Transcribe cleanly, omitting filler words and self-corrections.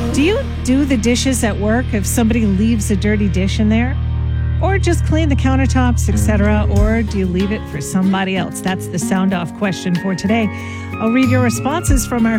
Do you do the dishes at work if somebody leaves a dirty dish in there? Or just clean the countertops, etc.? Or do you leave it for somebody else? That's the sound off question for today. I'll read your responses from our